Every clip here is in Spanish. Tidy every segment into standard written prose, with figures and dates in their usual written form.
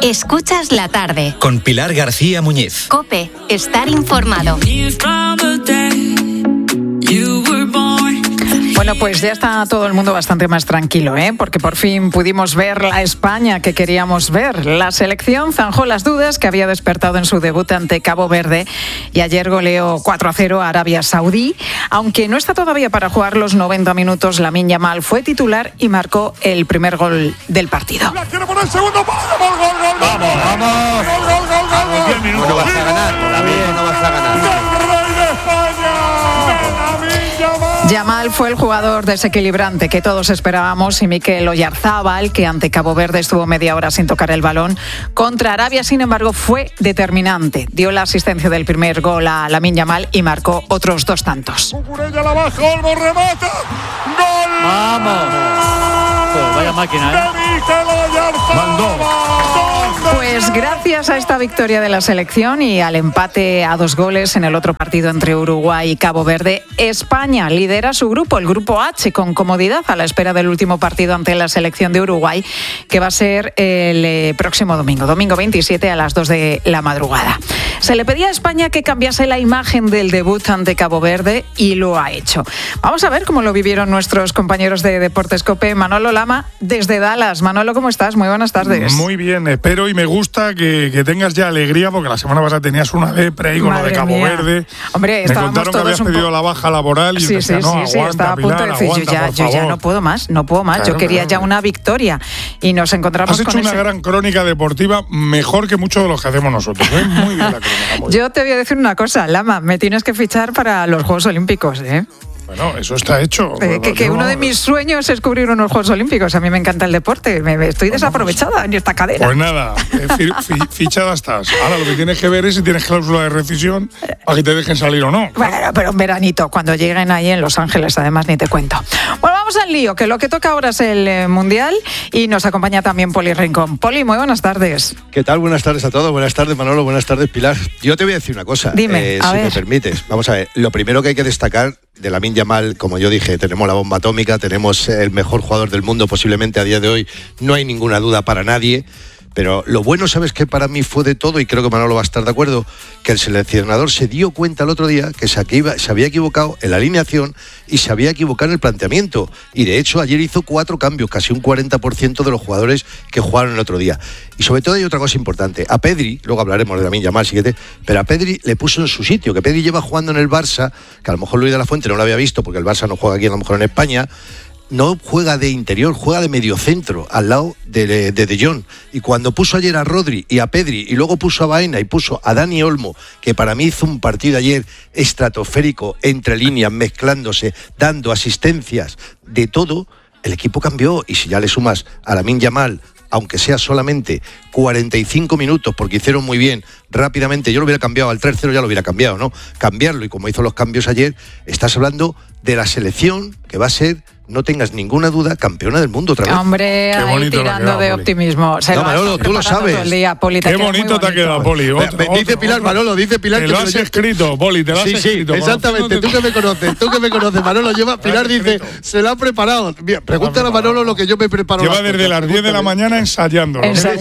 Escuchas la tarde. Con Pilar García Muñiz. COPE. Estar informado. Bueno, pues ya está todo el mundo bastante más tranquilo, porque por fin pudimos ver la España que queríamos ver. La selección zanjó las dudas que había despertado en su debut ante Cabo Verde y ayer goleó 4-0 a Arabia Saudí. Aunque no está todavía para jugar los 90 minutos, Lamine Yamal fue titular y marcó el primer gol del partido. La quiere poner el segundo, gol. Vamos. Gol. 10 minutos. No vas a ganar, Lamine, no vas a ganar. ¡Rey de España! Yamal fue el jugador desequilibrante que todos esperábamos y Mikel Oyarzábal, que ante Cabo Verde estuvo media hora sin tocar el balón, contra Arabia, sin embargo, fue determinante. Dio la asistencia del primer gol a Lamine Yamal y marcó otros 2 tantos. Cucurella la baja, Olmo remata. ¡Gol! ¡Vamos! Vaya máquina, de Mikel Oyarzábal. Pues gracias a esta victoria de la selección y al empate a 2 goles en el otro partido entre Uruguay y Cabo Verde, España lidera su grupo, el grupo H, con comodidad a la espera del último partido ante la selección de Uruguay, que va a ser el próximo domingo 27 a las 2 de la madrugada. Se le pedía a España que cambiase la imagen del debut ante Cabo Verde y lo ha hecho. Vamos a ver cómo lo vivieron nuestros compañeros de Deportes COPE. Manolo Lama, desde Dallas. Manolo, ¿cómo estás? Muy buenas tardes. Muy bien, espero y me gusta que tengas ya alegría, porque la semana pasada tenías una depre ahí con lo de Cabo Verde. Hombre, me contaron que habías pedido la baja laboral y sí, decía, sí, estaba a punto de decir, yo ya no puedo más. Claro, yo quería ya una victoria y nos encontramos con Has hecho una gran crónica deportiva, mejor que muchos de los que hacemos nosotros. Muy bien la crónica. Yo te voy a decir una cosa, Lama, me tienes que fichar para los Juegos Olímpicos, Bueno, eso está hecho. Que uno de mis sueños es cubrir unos Juegos Olímpicos. A mí me encanta el deporte. Estoy desaprovechada en esta cadena. Pues nada, fichada estás. Ahora lo que tienes que ver es si tienes cláusula de rescisión para que te dejen salir o no. Bueno, pero en veranito, cuando lleguen ahí en Los Ángeles, además ni te cuento. Bueno, vamos al lío, que lo que toca ahora es el Mundial y nos acompaña también Poli Rincón. Poli, muy buenas tardes. ¿Qué tal? Buenas tardes a todos. Buenas tardes, Manolo. Buenas tardes, Pilar. Yo te voy a decir una cosa. Dime, si me permites. Vamos a ver. Lo primero que hay que destacar de Lamine Yamal, como yo dije, tenemos la bomba atómica, tenemos el mejor jugador del mundo posiblemente a día de hoy, no hay ninguna duda para nadie, pero lo bueno, ¿sabes qué? Para mí fue de todo, y creo que Manolo va a estar de acuerdo, que el seleccionador se dio cuenta el otro día que se había equivocado en la alineación y se había equivocado en el planteamiento, y de hecho ayer hizo 4 cambios, casi un 40% de los jugadores que jugaron el otro día. Y sobre todo hay otra cosa importante, a Pedri, luego hablaremos de Lamine Yamal, pero a Pedri le puso en su sitio, que Pedri lleva jugando en el Barça, que a lo mejor Luis de la Fuente no lo había visto porque el Barça no juega aquí, a lo mejor en España, no juega de interior, juega de mediocentro, al lado de Jong. Y cuando puso ayer a Rodri y a Pedri, y luego puso a Baena y puso a Dani Olmo, que para mí hizo un partido ayer estratosférico, entre líneas, mezclándose, dando asistencias, de todo, el equipo cambió. Y si ya le sumas a Lamine Yamal, aunque sea solamente 45 minutos, porque hicieron muy bien, rápidamente, yo lo hubiera cambiado, al 3-0 ya lo hubiera cambiado, ¿no? Cambiarlo, y como hizo los cambios ayer, estás hablando de la selección que va a ser, no tengas ninguna duda, campeona del mundo otra vez. Hombre, ahí tirando de optimismo. No, Manolo, tú lo sabes. Poli, qué bonito te ha quedado, Poli. Dice Pilar, Manolo, dice Pilar. Te lo has escrito, Poli, te lo has escrito. Sí, exactamente, tú que me conoces, Manolo, Pilar dice, se lo ha preparado. Bien, pregúntale a Manolo lo que yo me preparo. Lleva desde las 10 de la mañana ensayando,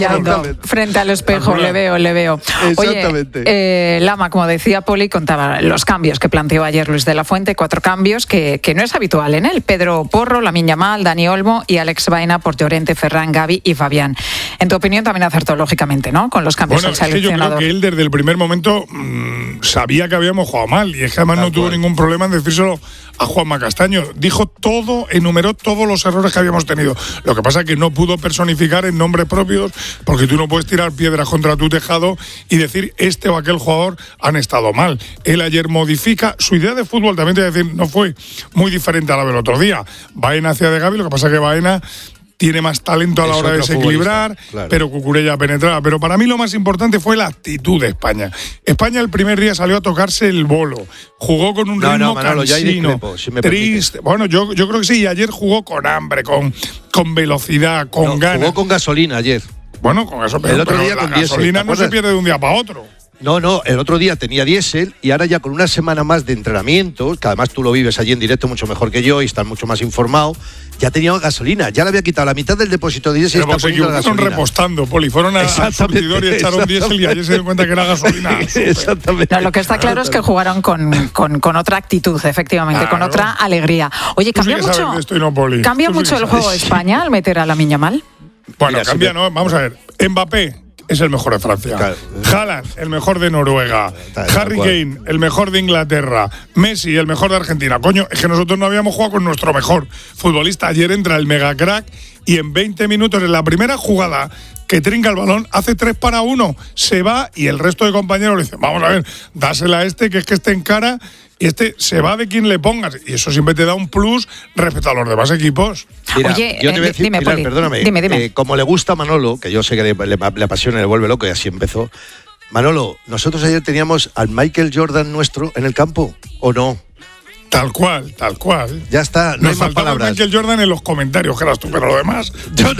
frente al espejo, le veo. Exactamente. Oye, Lama, como decía Poli, contaba los cambios que planteó ayer Luis de la Fuente, 4 cambios que no es habitual en él. Pedro Porro, Lamine Yamal, Dani Olmo y Alex Baena por Llorente, Ferran, Gavi y Fabián. En tu opinión también acertó lógicamente, ¿no? Con los cambios del seleccionador. Yo creo que él desde el primer momento sabía que habíamos jugado mal, y es que además no tuvo ningún problema en decírselo a Juanma Castaño. Dijo todo, enumeró todos los errores que habíamos tenido. Lo que pasa es que no pudo personificar en nombres propios, porque tú no puedes tirar piedras contra tu tejado y decir este o aquel jugador han estado mal. Él ayer modifica su idea de fútbol, también te voy a decir, no fue muy diferente a la del otro día. Baena hacia de Gavi, lo que pasa es que Baena tiene más talento a la hora de desequilibrar, claro. Pero Cucurella penetraba. Pero para mí lo más importante fue la actitud de España. España el primer día salió a tocarse el bolo, jugó con un ritmo Manolo, cansino, triste. Bueno, yo creo que sí, y ayer jugó con hambre, con velocidad, con ganas. Jugó con gasolina ayer. Bueno, con gasolina. El otro día con gasolina no se pierde de un día para otro. No, el otro día tenía diésel y ahora ya con una semana más de entrenamiento, que además tú lo vives allí en directo mucho mejor que yo y estás mucho más informado, ya tenía gasolina, ya le había quitado la mitad del depósito de diésel y está poniendo la gasolina. Fueron repostando, Poli, fueron al surtidor y echaron diésel y ayer se dio cuenta que era gasolina. Exactamente. No, lo que está claro es que jugaron con otra actitud, efectivamente, con otra alegría. Oye, cambia mucho, cambia mucho el juego de España al meter a Lamine Yamal. Bueno, cambia, ¿no? Vamos a ver. Mbappé es el mejor de Francia. Claro. Haaland, el mejor de Noruega. Harry Kane, el mejor de Inglaterra. Messi, el mejor de Argentina. Coño, es que nosotros no habíamos jugado con nuestro mejor futbolista. Ayer entra el mega crack y en 20 minutos, en la primera jugada que trinca el balón, hace 3-1. Se va y el resto de compañeros le dicen, vamos a ver, dásela a este, que es que este encara y este se va de quien le pongas. Y eso siempre te da un plus respecto a los demás equipos. Mira, oye, yo te voy a decir, dime, Pilar, Poli, perdóname, dime. Como le gusta a Manolo, que yo sé que le apasiona y le vuelve loco y así empezó. Manolo, nosotros ayer teníamos al Michael Jordan nuestro en el campo, ¿o no? Tal cual. Ya está, no hay más palabras. Michael Jordan en los comentarios, que eras tú, pero lo demás. Yo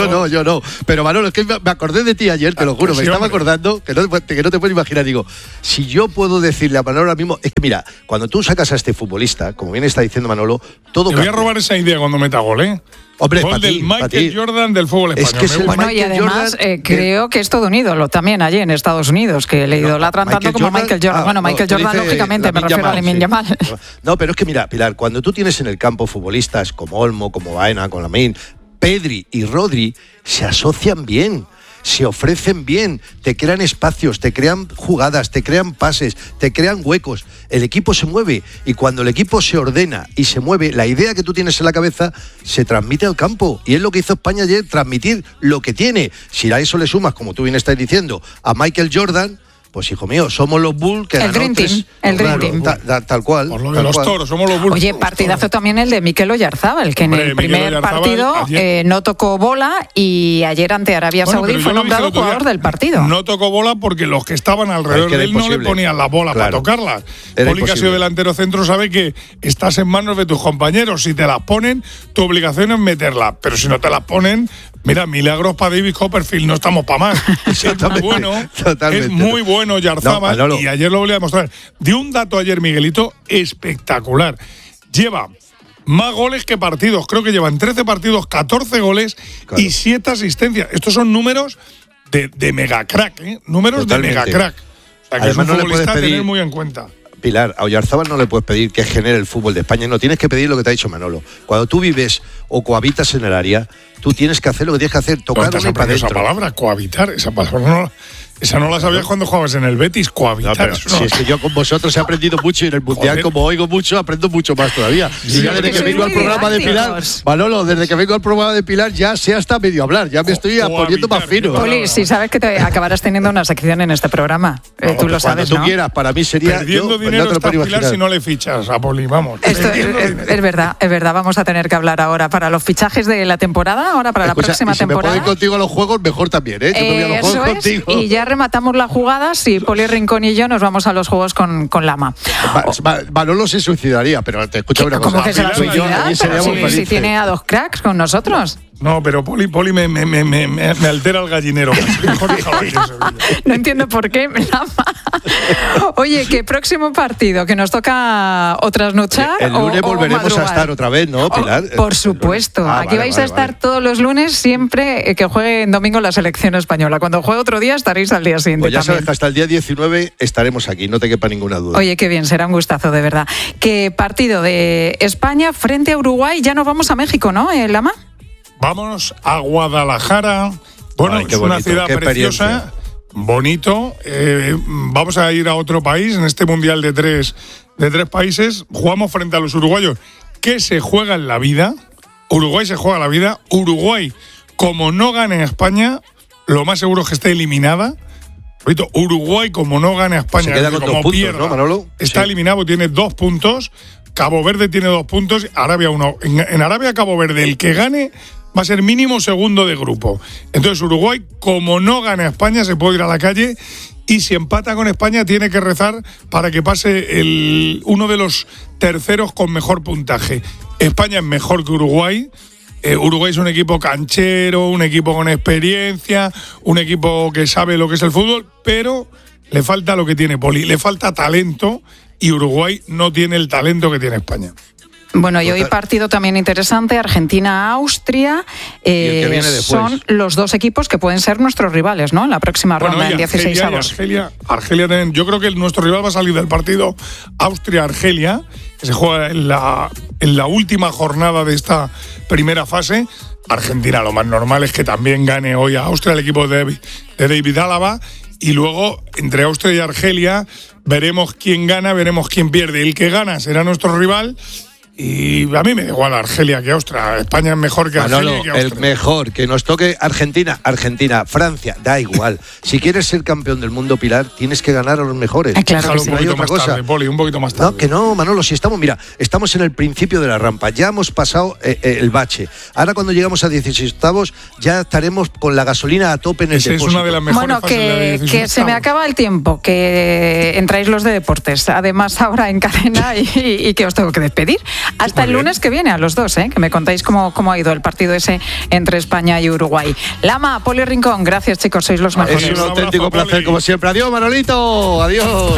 no. Pero Manolo, es que me acordé de ti ayer, te lo juro, me estaba acordando, que no te puedes imaginar. Digo, si yo puedo decirle a Manolo ahora mismo, es que mira, cuando tú sacas a este futbolista, como bien está diciendo Manolo, todo Te voy a robar esa idea cuando meta gol, ¿eh? Hombre, gol del Michael Jordan del fútbol español. Es que es el bueno, y además creo que es todo un ídolo también allí en Estados Unidos, que le idolatran tanto como Michael Jordan. Michael Jordan, lógicamente, me refiero a Lamine Yamal. No, pero es que mira, Pilar, cuando tú tienes en el campo futbolistas como Olmo, como Baena, como Lamine, Pedri y Rodri, se asocian bien. Se ofrecen bien, te crean espacios, te crean jugadas, te crean pases, te crean huecos. El equipo se mueve y cuando el equipo se ordena y se mueve, la idea que tú tienes en la cabeza se transmite al campo. Y es lo que hizo España ayer, transmitir lo que tiene. Si a eso le sumas, como tú bien estás diciendo, a Michael Jordan, pues hijo mío, somos los Bulls que el Dream Team, el Dream Team. Tal cual. Por lo de los toros, somos los Bulls. Oye, partidazo también el de Mikel Oyarzabal, que en el primer partido no tocó bola y ayer ante Arabia Saudí fue nombrado jugador del partido. No tocó bola porque los que estaban alrededor de él no le ponían la bola para tocarla. Poli, que ha sido delantero centro, sabe que estás en manos de tus compañeros. Si te las ponen, tu obligación es meterla. Pero si no te las ponen, mira, milagros para David Copperfield, no estamos para más. Es muy bueno, es muy bueno Oyarzabal, y ayer lo volví a demostrar. Dio un dato ayer, Miguelito, espectacular. Lleva más goles que partidos. Creo que llevan 13 partidos, 14 goles y 7 asistencias. Estos son números de mega crack, ¿eh? Números totalmente. De mega crack. O sea, que además es un futbolista a tener muy en cuenta. Pilar, a Oyarzabal no le puedes pedir que genere el fútbol de España, no, tienes que pedir lo que te ha dicho Manolo. Cuando tú vives o cohabitas en el área, tú tienes que hacer lo que tienes que hacer, tocar una y para adentro. Esa palabra, cohabitar, esa palabra esa no la sabías cuando jugabas en el Betis, cohabitar. No, pero si es que yo con vosotros he aprendido mucho y en el Mundial, como oigo mucho, aprendo mucho más todavía. Y ya desde que vengo al programa de Pilar, Manolo, desde que vengo al programa de Pilar ya sé hasta medio hablar, ya me estoy poniendo más fino. Poli, si sabes que te acabarás teniendo una sección en este programa, tú lo sabes, cuando tú quieras, para mí sería… Perdiendo dinero está Pilar si no le fichas a Poli, vamos. Esto es verdad, vamos a tener que hablar ahora para los fichajes de la temporada, ahora para la próxima temporada. Si me puedo ir contigo a los juegos, mejor también, ¿eh? Yo me voy a los juegos contigo. Y ya rematamos la jugada. Si Poli Rincón y yo nos vamos a los juegos con Lama. Manolo se suicidaría, pero te escucho una cosa. ¿Cómo que se va a suicidar? Si tiene a dos cracks con nosotros. No, pero Poli me altera el gallinero. No entiendo por qué, Lama. Oye, ¿qué próximo partido? ¿Que nos toca trasnochar? El lunes volveremos a estar otra vez, ¿no, Pilar? Por supuesto. Aquí vais a estar todos los lunes, siempre que juegue en domingo la selección española. Cuando juegue otro día estaréis al día siguiente. Pues ya también. sabes que hasta el día 19 estaremos aquí, no te quepa ninguna duda. Oye, qué bien, será un gustazo, de verdad. ¿Qué partido de España frente a Uruguay? Ya nos vamos a México, ¿no, Lama? Vámonos a Guadalajara. Bueno, es una ciudad preciosa, bonito. Vamos a ir a otro país en este mundial de tres países. Jugamos frente a los uruguayos. ¿Qué se juega en la vida? Uruguay se juega la vida. Uruguay, como no gane a España, lo más seguro es que esté eliminada. Uruguay, como no gane a España, se queda con como 2 puntos, pierda, ¿no, Manolo? está eliminado, tiene 2 puntos. Cabo Verde tiene 2 puntos, Arabia 1. En Arabia, Cabo Verde, el que gane va a ser mínimo segundo de grupo. Entonces Uruguay, como no gane a España, se puede ir a la calle, y si empata con España tiene que rezar para que pase uno de los terceros con mejor puntaje. España es mejor que Uruguay. Uruguay es un equipo canchero, un equipo con experiencia, un equipo que sabe lo que es el fútbol, pero le falta lo que tiene Poli, le falta talento y Uruguay no tiene el talento que tiene España. Bueno, y hoy partido también interesante, Argentina-Austria. Son los dos equipos que pueden ser nuestros rivales, ¿no? En la próxima ronda, en 16avos. Argelia también. Yo creo que nuestro rival va a salir del partido Austria-Argelia, que se juega en la última jornada de esta primera fase. Argentina, lo más normal es que también gane hoy a Austria, el equipo de David Álava. Y luego, entre Austria y Argelia, veremos quién gana, veremos quién pierde. El que gana será nuestro rival. Y a mí me da igual Argelia que Austria. España es mejor que Argelia y que Austria. El mejor, que nos toque Argentina, Francia, da igual. Si quieres ser campeón del mundo, Pilar, tienes que ganar a los mejores. Claro que sí. Un poquito más tarde, Poli, un poquito más tarde. No, que no, Manolo, si estamos en el principio de la rampa, ya hemos pasado el bache. Ahora cuando llegamos a 16avos ya estaremos con la gasolina a tope en el depósito. Es una de las mejores fases de la que se me acaba el tiempo, que entráis los de deportes, además ahora en cadena y que os tengo que despedir. Hasta el lunes que viene a los dos, que me contáis cómo ha ido el partido ese entre España y Uruguay. Lama, Poli Rincón, gracias chicos, sois los mejores. Es un auténtico placer como siempre. Adiós, Manolito, adiós.